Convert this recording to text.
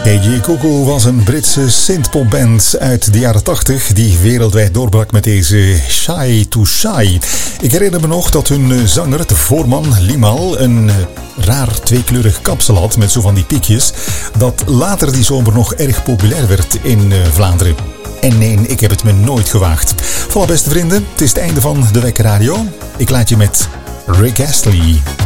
AJ Coco was een Britse synthpopband uit de jaren 80 die wereldwijd doorbrak met deze Shy to Shy. Ik herinner me nog dat hun zanger, de voorman Limahl, een raar tweekleurig kapsel had met zo van die piekjes, dat later die zomer nog erg populair werd in Vlaanderen. En nee, ik heb het me nooit gewaagd. Voilà beste vrienden, het is het einde van de Wekker Radio. Ik laat je met Rick Astley.